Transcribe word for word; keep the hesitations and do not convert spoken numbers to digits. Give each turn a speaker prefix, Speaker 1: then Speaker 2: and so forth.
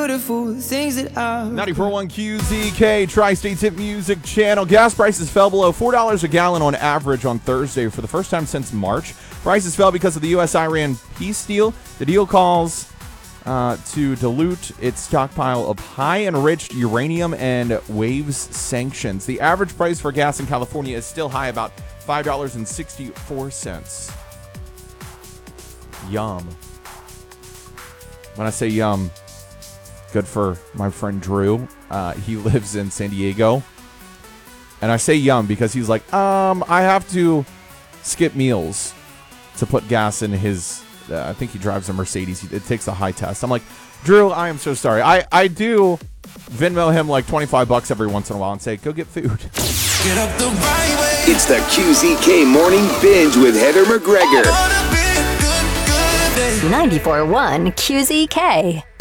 Speaker 1: Beautiful things that I
Speaker 2: ninety-four point one Q Z K, Tri-State's Hit Music Channel. Gas prices fell below four dollars a gallon on average on Thursday for the first time since March. Prices fell because of the U S Iran peace deal. The deal calls uh, to dilute its stockpile of high-enriched uranium and waives sanctions. The average price for gas in California is still high, about five dollars and sixty-four cents. Yum. When I say yum, good for my friend Drew. Uh, he lives in San Diego. And I say yum because he's like, um, I have to skip meals to put gas in his, uh, I think he drives a Mercedes. It takes a high test. I'm like, Drew, I am so sorry. I, I do Venmo him like twenty-five bucks every once in a while and say, go get food.
Speaker 1: get up the right way.
Speaker 3: It's the Q Z K Morning Binge with Heather McGregor.
Speaker 1: Wanna be a good, good day.
Speaker 4: ninety-four point one Q Z K.